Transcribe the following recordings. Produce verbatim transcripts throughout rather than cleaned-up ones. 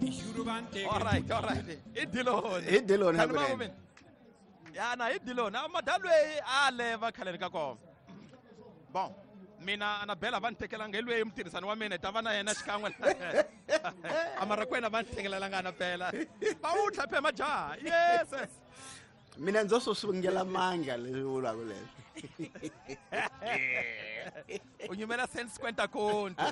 All right, all right. Idilon. Idilon ha. Ya na idilon. Amadalwe aleva khalela ko. Bon. Mina anabela vantekela ngelwe umtirisano wa mina tavana yena xikan'we amara kwena vantekela ngana phela bawutla phe majaha yes mina ndzososungela manga leswivulaka leswi unyumela sense kwenta konto.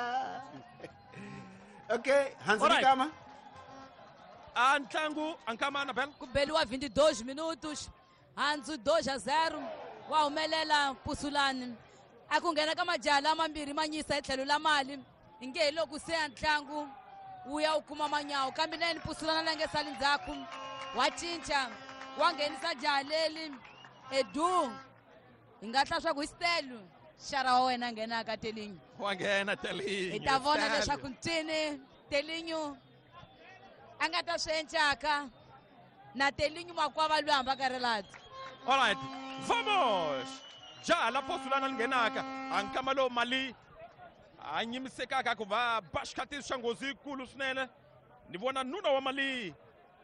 Okay, Hansi Nkama. Antlangu Nkama Anabela kubeliwa vinte e dois minutos. Hansi dois a zero. Wa humelela Pusulani. Akungena ka majaha lamambirhi manyisa etlhelo la mali. Inge loko se Ntlangu uya ukuma manyawu kambe neni Pusulani lenge sali ndzhaku. Wa cinca wa nghenisa jaha leli Edu. Ingatla swa ku Stelu. Shara wa wena ngena ka Telinyu. Wa ngena Telinyu. Ita vona leswaku ntini Telinyu angata swenchaka na Telinyu makwava lwamba ka relati. All right. Vamos. Ja la Pusulani ngenaka Nkama lo mali anyimisekaka ku va bashikatisha ngozi kulu swinene. Ni vona nuna wa mali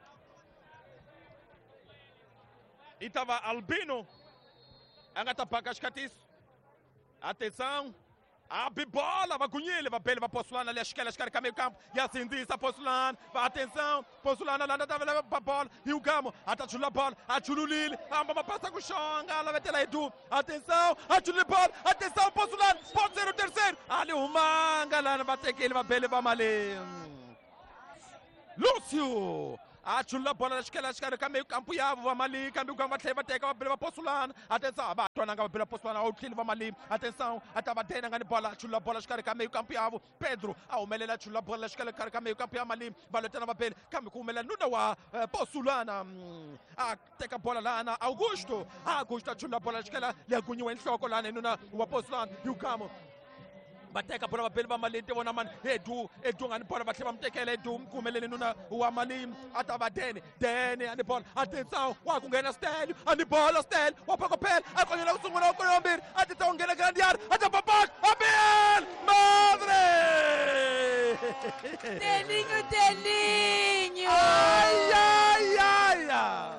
itava Albino angata baka xikatisi. Atenção, abre bola, vai Gunyele, vai Bele, vai Pusulani, ali a esquerda, a esquerda, caminho campo, e assim diz a Pusulani, vai atenção, Pusulani, lá dava leva para a bola, e o Gamo, atachula a bola, atachula o Lili, a mama passa com o chão, ela vai ter lá Edu, atenção, atachula a bola, atenção, Pusulani, pode ser o terceiro, ali o Manga, lá vai ter que ele vai Bele, vai Malê. Lúcio! Atchula bola na esquerda, esquerda, caminho campo yavo, vai Mali, caminho campo, vai levar até vai Pusulani, atenção, vai tornar vai pela Pusulani, ao Tili vai Mali, atenção, atava tendo ngani bola, atchula bola esquerda, caminho campo yavo, Pedro, ao melela atchula bola esquerda, caminho campo yavo Mali, vai levar na papel, caminho com melela nuna wa Pusulani, a teka bola lá na Augusto, Augusto atchula bola esquerda, ya gunyu enhloko lá nuna wa Pusulani, e o Gamo bateka bola babeli bamalinte bona man Edu Edu ngani bola bahle bamtekela Edu mkumelele nuna wa mali ataba Deni Deni ani bola atenção wa kungena Stel ani bola Stel wa pakopel akonyela usungula ukoyombiri atita ungena grandiar atapapaka Abel madre Telinyu Telinyu ay ay ay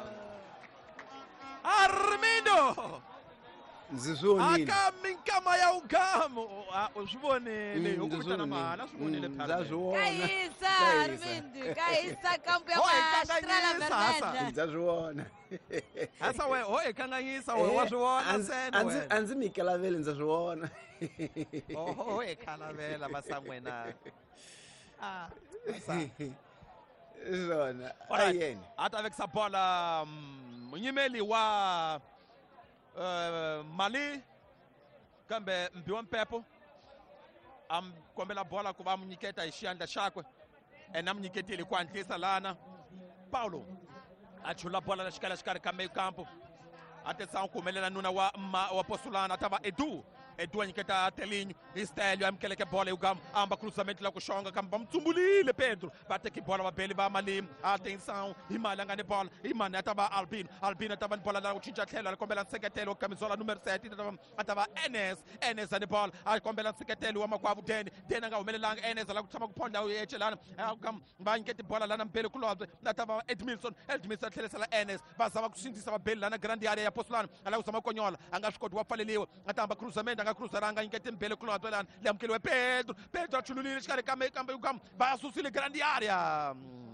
Armindo Nzizonile. Akaminkama ya ugamo. Usibonile ukubitana mala, usibonile phela. Nzazona. Kaisa Armindo, kaisa kampo ya Astrala Vermelha. Nzazona. Asa we, hoye kanganyisa we wasibona sena we. Anzi anzi Mikalaveli nzazona. Oh, hoye Kalavela basamwena. Ah, basa. Zona. Ayeni. Ata avec sa bola mnyimeli wa Uh, Mali kambe mbiwa mpepo am kombela bola kuba mnyiketa ishianda shakwe ena mnyiketi ilikuwa ntlisa lana Paulo achula bola la shikala shikala kambe kampo atesa kumelela nuna wa ma, wa Pusulani atava Edu Edu anyiketa Telinyu Istelio amkeleke bola ugam amba cruzamento la kushonga kamba mtumbulile Pedro bateki bola babeli ba Mali atenção imala ngane bola imane atava Albino Albino atava bola la kuchinja tela kombela seketelo kamizola numero sete atava atava Enes Enes ane bola kombela seketelo amakwavu Deni Deni nga umelelanga Enes la kuchama kuponda uyechelana ugam banyiketi bola lana mbele kulozwe atava Edmilson Edmilson thelesa la Enes bazama kusindisa babeli lana grande area ya Pusulani ala usama konyola angashikodi wafaleliwe atamba cruzamento cruzaranga inkete mbele kulotwe lana lemkeliwe Pedro Pedro achululile xikari kambe kambe ukam bayasusile grande área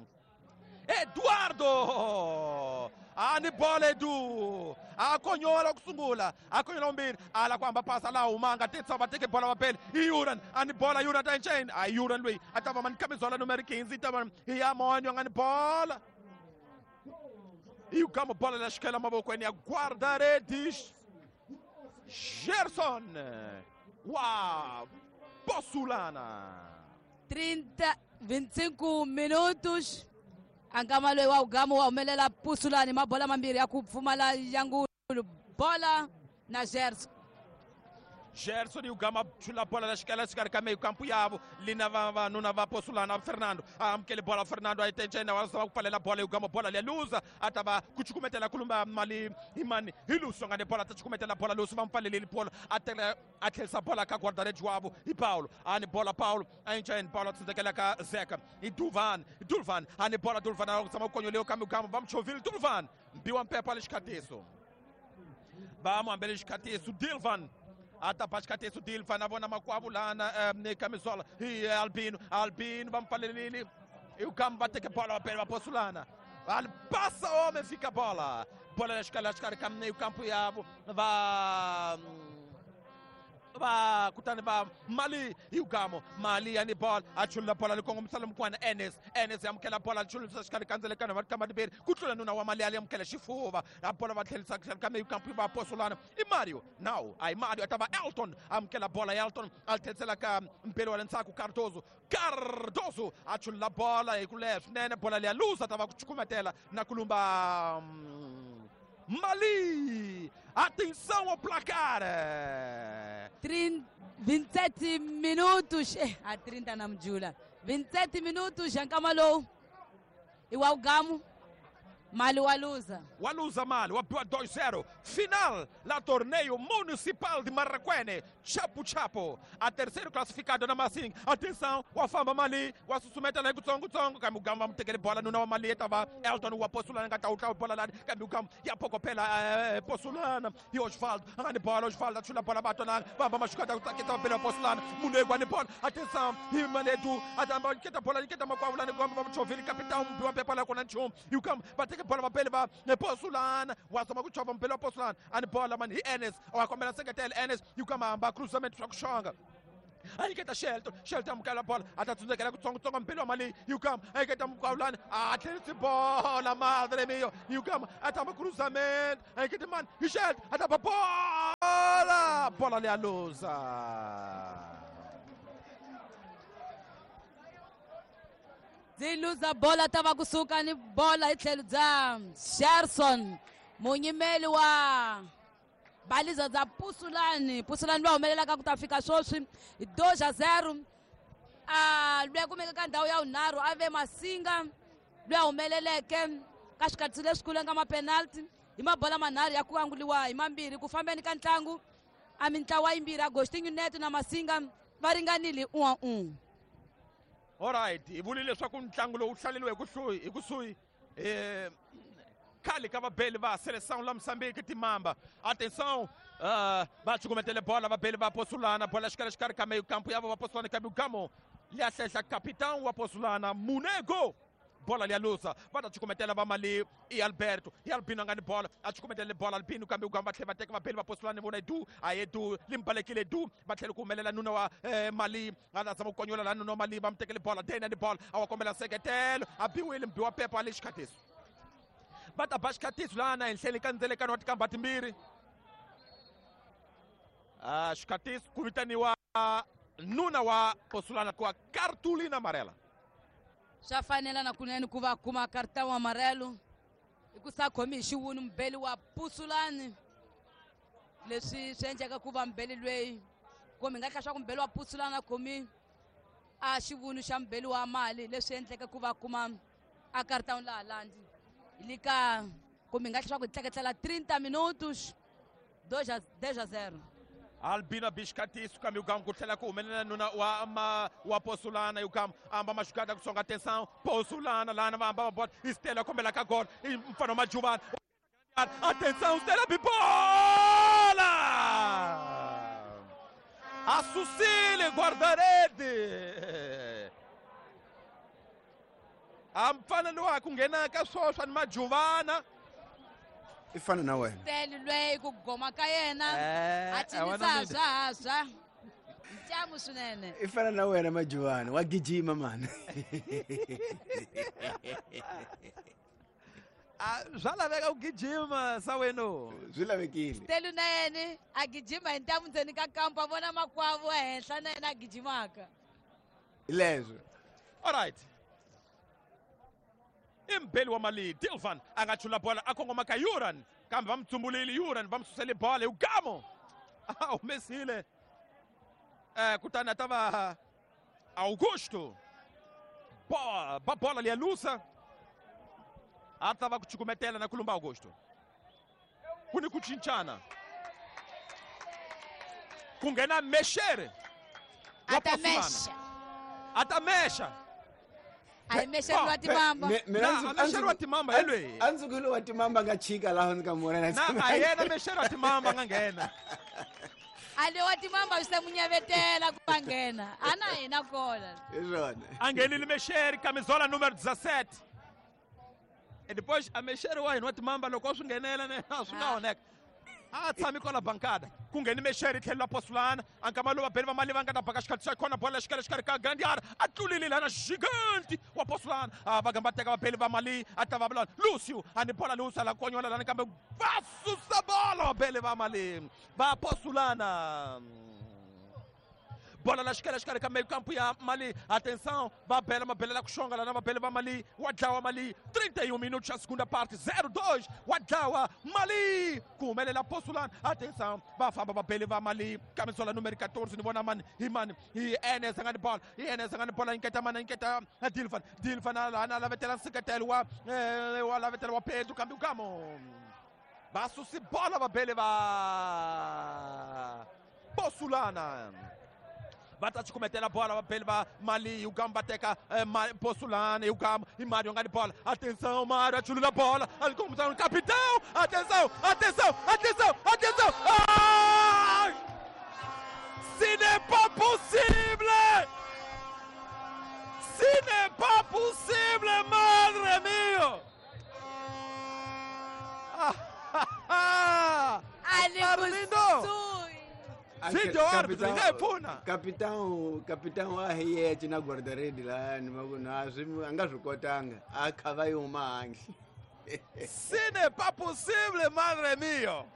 Eduardo ani bola Edu akonyola kusungula akonyola umbili ala kwamba pasa la umanga tetsa bateke bola babeli iuran ani bola iuran tanchain ayuran lui atava man kamizola numero quinze tava iyamonyo ngani bola iukama bola la xikela mabokweni ya guarda-redes Gerson wa Pusulani. trinta, vinte e cinco minutos. Nkama loyi wa ugamo wa humelela Pusulani mabola mambiri ya kupfumala Yangulu bola na Gerson. Gerson e o Gama chula bola da esquerda, esquerda que meio campo yavo, Lina va não va posulana Fernando, am aquele bola Fernando aí tem gente agora só para a bola e o Gama bola ali lusa, atava kuchukumete la kulumba mali imani, iluso ngane bola tachukumete la bola lusa, vamos para ele bola até até essa bola que guarda de Joavo e Paulo, ani bola Paulo, aí tem bola daquela que Zeca e Duvan, Dulvan, ani bola Dulvan, agora estamos com o Gama, vamos chover Dulvan, Biwan Pepa Liscateso. Vamos a Beliscateso Dilvan. Ata Pascateso Dilvan, a Bona Maquavulana, ne camisola, e Albino, Albino, vamos para ele. E o Gama bate que bola para a Posulana. Al passa homem, fica a bola. Bola das caras, cara, meio campo e vai. Va kutani va Mali e o Gamo Mali ani ball achula bola com o Salam Kwana Enes Enes am kela bola achula skali kanzele kana marka madber kutula nuna wa Mali ali am kela shifuva a bola va tel sak sak meio campo va Posulana e Mario now ai Mario atava Elton am kela bola Elton al tetsela ka mpelo alansaku Cardoso Cardoso achula bola e kulef nene bola ali lusa tava kuchukumatela na kulumba Mali, atenção ao placar. vinte e sete minutos, a trinta na Mjula. vinte e sete minutos, Jancamalou. E o Gamo, Mali Walusa. Walusa Mali, o dois zero. Final do torneio municipal de Marraquene. Chapo Chapo. A terceiro classificado na Massing. Atenção, o Afamba Mali. O Assusumeta Lego Tongo Tongo. Camu Gamo, vamos ter que bola no Nova Mali. Tava Elton, o Apostolana, que tá o bola lá. Camu Gamo, e a pouco pela Apostolana. E Osvaldo, a bola, Osvaldo, a chula bola batona. Vamos machucar, que tá pela Apostolana. Munego, a bola. Atenção, e Manedu. A bola, que tá bola, que tá uma coavulana. Vamos chover, capitão. Um pepa lá com a Chum. E o Gamo, vai ter que bola, pele, vai. Apostolana. O Asama Chova, um pelo Apostolana. A bola, man, e Enes. O a combinação que tem Enes. E o Gamo, cruzamento só que chonga. Aí que tá Shelton, Shelton aquela bola, até tudo aquela que tongo tongo pelo ali, e o Gama, aí que tá Kaulani, até esse bola, madre mia, e o Gama, até uma cruzamento, aí que tá man, e Shelton, até uma bola, bola ali a lusa. Ziluza bola tava kusuka ni bola itlhelo dza Sherson, munyimeli wa baliza za Pusulani, Pusulani va humelela ka ku ta fika swoswi dois a zero. Ah, lwe kumeka ka ndhawu ya unharhu ave Masinga lwe humeleleke ka xikatsi leswikulu nga mapenalty hi mabola manharhu ya ku anguliwa hi mambirhi ku fambeni ka ntlangu a mitlawa yimbirhi Agostinho Neto na Masinga va ringanile un a un. Alright, hi vulile leswaku ntlangu lowu hlaleliwe hi kusuhi hi kusuhi eh Cali Cavabelli va seleção lá Moçambique Timamba. Atenção, uh, bate com a bola, va Beli va Postulana, bola esquerda esquerda meio campo, e va Postulana que é o Gamo. Lhe acessa capitão o Postulana Munego. Bola ali a lusa, vai te cometer va Mali e Alberto, e Albino ngani bola, a te cometer bola Albino que o Gamo vai ter que va Beli va Postulana vona Edu, a Edu limpa que Edu, vai ter com ela no Mali, a sama conhola lá no Mali, vamos ter que bola, dentro de bola, a como ela secretário, a Biwilliam Biwa Pepa ali escates. Bata Bascatis lá na Enchele Canzele Canot Cambatimbiri. A Scatis, Kumitani wa Nuna wa Postulana com a cartolina amarela. Já fanela na kunene kuva kuma cartão amarelo. E kusa komi xiwunu mbeli wa Pusulani. Leswi swi endleka ku va mbeli lweyi komi nga hlaya ku mbeli wa Pusulana komi a xiwunu xa mbeli wa Mali leswi endleka ku va kuma a cartão laha landi. Lika como engaixar com tleketlela trinta minutos dois a zero. Albina Biscatis, o Gamo kutela ku menena nuna wa ma wa Postulana e o Gamo amba machucada com songa atenção Postulana lá na amba bot Estela como ela cagou e mfano majuvan. Atenção Estela bibola! A Sucile guardarede. Amfana loa kungena ka swoswa ni majuvana ifana na wena tele lweyi ku goma ka yena a cinisa swa swa ntyamu swinene ifana na wena Majuwana wa gijima man swa laveka ku gijima saweno swi lavekile tele na yena a gijima hi ntyamu ndzeni ka kampo a vona makwavo ehenhla na yena a gijimaka leswo. Alright. Imbeli wa Mali, Dilvan, angachula bola, akongoma ka Yuran, kambe vamtsumbulile Yuran, vamsusele bola, e o Gamo, ah, o Messile, É, kutani atava Augusto. Bola, bola ali é lusa. Atava kuchikumetela na kulumba Augusto. Kuni kuchinchana. Kungena Meshere. Atamesha. Atamesha. Ai Meshere watimamba. Na, Meshere watimamba elwe. Anzukulu watimamba ngachika laho nikamwona na. Na ayena Meshere watimamba ngangena. Ali watimamba usemunyavetela kupangena. Ana yena kola. Izona. Angelile Meshere camisola número dezessete. E depois a Meshere wa no watimamba loko sungenela né. Sungaoneka. Ah, tshami kola bankada. Kungeni Meshere tlhela Posulana, ankamalo va beli va mali va nga ta baka xikhatisa kona bola xikale xikari ka grande área. Atlulile lana gigante wa Posulana. Ah, va gamba teka va beli va mali, atava bola. Lúcio, ani bola Lúcio la konyola lana kambe va susa bola va beli va mali. Va Posulana. Bola na xikale xikari ka meio campo ya Mali. Atenção, va bela, uma bela kushonga lana va beli va Mali. Wadlawa Mali, trinta e um minutos a segunda parte, zero dois. Wadlawa Mali. Kumelela Posulana. Atenção, va famba va beli va Mali. Camisola número catorze, ni bona man, Iman, e Enes ngani bola. E Enes ngani bola inketa man inketa Dilfan. Dilfan ala la veteran secretário wa eh wa la veteran wa Pedro Cambiu Gamo. Va susi bola va beli va Posulana. Bata kumetela bola pelva Mali, o Gamba teca Posulana e o Gamba e Mário ngani bola. Atenção, Mário, atulula bola. Ali como tá no capitão. Atenção, atenção, atenção, atenção. Ah! Ce n'est pas possible! Ce n'est pas possible, madre mio! Ah, ah, ah. Ali Arlindo! Sio árbitro, ninguém puna. Capitão, capitão ahiye china guarda-rede lá, na angazukotanga, akava uma angi. Ce n'est pas possible, madre mio.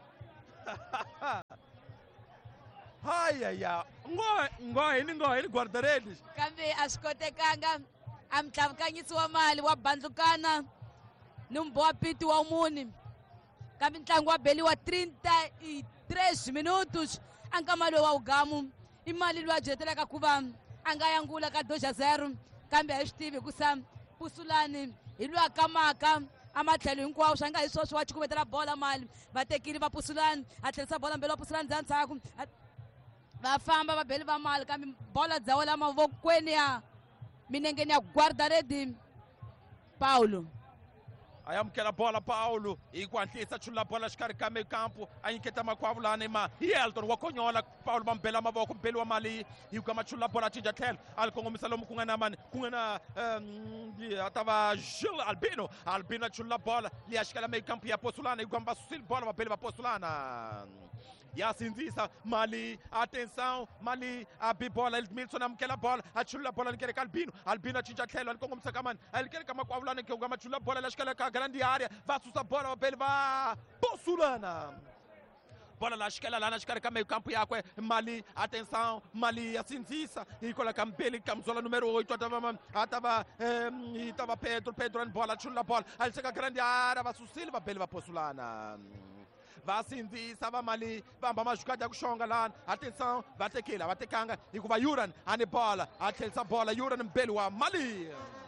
Ai ai ai. Ngoi, ngoi, ni ngoi, ni guarda-redes. Kambe asikotekanga amtlavukanyisi wa mali wa bandlukana ni mboapiti wa umuni. Kambe ntlangu wa beliwa trinta e três minutos. Ankamalo wa ugamu imali lwa jeteleka kuva angayangula ka dois a zero kambe estive kusa Pusulani ilwa kamaka amatlhelo hinkwawo swa nga hi swona swi wa chikuvetela bola mali vatekile va Pusulani a tlherisa bola mbele wa Pusulani dzandzhaku va famba va beli va mali kambe bola dza wela mavokweni ya minengeni ya guarda-redi Paulo. Ayamkela bola Paulo e quantisa chulla bola xikari ka meio campo a inketa makwavo lana ma Elton wa konyola Paulo bambela mavoko mpeli wa Mali e o kama chulla bola tinja tlhelo ali kongomisa lomu ku nga na mani ku nga na atava Gil Albino Albino chulla bola li ya xikala meio campo ya Posulana e gamba susili bola va beli va Posulana. Ya sinzisa Mali, atenção, Mali, a bola, ele Milson amkela bola, a chula bola ele quer Albino, Albino tinha tlhelo, ele como sacaman, ele quer kama kwavulana que o gama chula bola, ele escala ka grande área, va susa bola, ele va Posulana. Bola lá escala lá na escala ka meio campo ya Mali, atenção, Mali, a sinzisa, e coloca Mbele, camisola número oito, atava atava e tava Pedro, Pedro bola, chula bola, ele chega grande área, va susili, va bele va Posulana. Vasinzisa va Mali vamba majukada kushonga lana. Atenção, va tekela va tekanga hikuva Yuran ane bola atlhelisa bola Yuran mbeli wa Mali.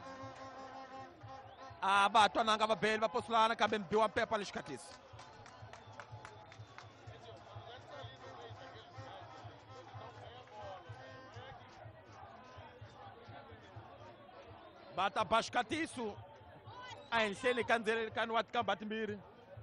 Ah, va twananga va beli va Posulana kambe mbiwa mpepa lexikhatisi. Va ta ba xikhatisi a henhleni ka ndzelerekani wa tikamba timbirhi.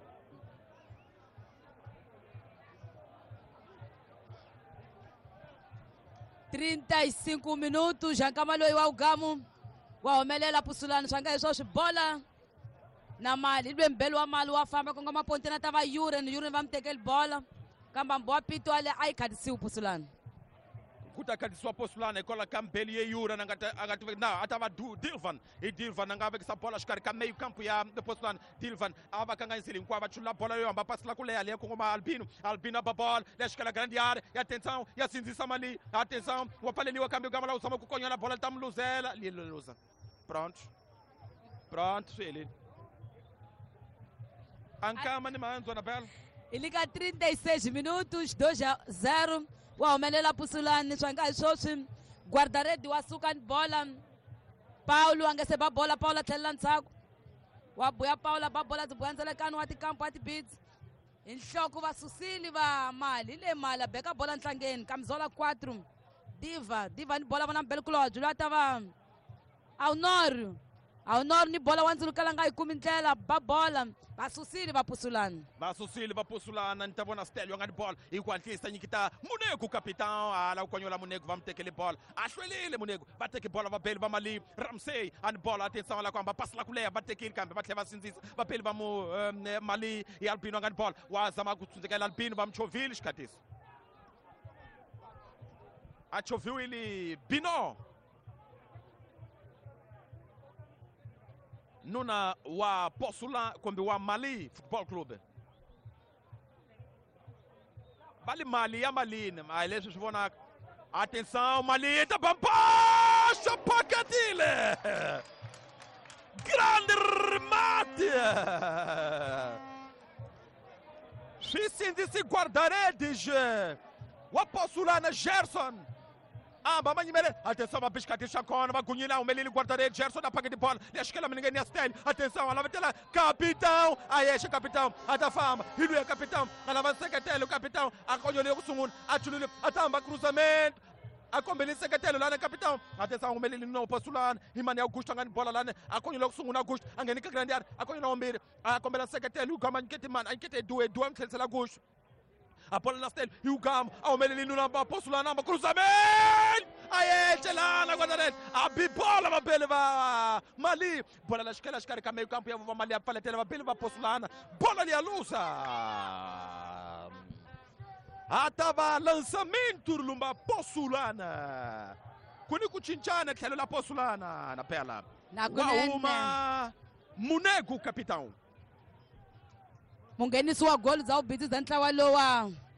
trinta e cinco minutos, Ankamalo wa ugamu wa humelela Pusulani swa nga hi swona swi bola na Mali ilwe mbele wa Mali wa famba konga mapontena tava Yuran Yuran va mutekeli bola kamba mboapito ale a yi khatisiwi Pusulani. Kuta khatisiwa Posulana ikola ka mbeli ye Yuran angati na atava Dilvan e Dilvan anga vekisa bola xikari ka meio campo ya Posulana. Dilvan ava kanganyisile hinkwavo chula bola yo hamba pasila ku leha liya kongoma Albino Albino aba bola leya xikala grande área e atenção ya sindzisa Mali atenção wa pfaleliwa kambe ugama la usama ku konyola bola lita muluzela liyeluza. Pronto pronto swi helile ankama ni manzo na bela. Ele ka trinta e seis minutos, dois a zero. wa humelela Pusulani swa nga hi swoswi guardaredi wa suka ni bola Paulo a nga se ba bola Paulo a tlhelela ndzhaku wa buya Paulo ba bola byi buya ndzelekani wa tikampu wa tibits hi nhloko va susili va Mali le Mali a beka bola ntlangeni Kamzola quatro Diva Diva ni bola vona mbelkulobye loyi a ta va Aunor Aunor ni bola wa ndzilukela nga yi kumi ndlela ba bola va susili va Pusulani va susili va Pusulana ni ta vona Stelio nga ni bola hi ku hatlisa nyikita Munegu capitão ala u konyola Munegu va mu tekele bola a hlwelile Munegu va teke bola va beli va Mali Ramsey a ni bola atenção la ku hamba pasi la ku leha va tekile kambe va tlhela va sindzisa va beli va mu Mali hi Albino nga ni bola wa zama ku tsundzekela Albino va mu chovile xikhatisi a choviwile Bino nuna wa Posula kumbe wa Mali Football Club vale Mali ya Malini mas leswi swi vonaka atenção Mali ta bambaxa pakatile grande remate swi sindzisi guardaredes wa Posulana Gerson amba manyimele atenção va bixikatisa kona va gunyila humeleli guardaredi Gerson a phaka di bola le xikela minengeni ya Stel atenção a lavetela capitão a yexe capitão a ta famba hi luya capitão a lava nseketelo capitão a konyole ku sungula a chulule a ta hamba cruzamento a kombele nseketelo lana capitão atenção humeleli no Posulana hi mani ya Augusto nga ni bola lana a konyole ku sungula Augusto a ngheni ka grande area a konyola ombiri a kombela nseketelo ugama nyiketi mani a nyikete duwe duwe mtlhelisela Augusto a bola na Stel e o Gamo a humeleli nuna va Posulana amba cruzamento aye chelana guardaredi a bibola va beli va Mali bola la xikela xikarhi ka meio campo ya va Mali a faletela va beli va Posulana bola li alusa a tava lançamento lumba Posulana kuni ku cincana tlhelo la Posulana na pela wa uma Munegu capitão munghenisi wa goli za ubhitsi za ntlawa lowa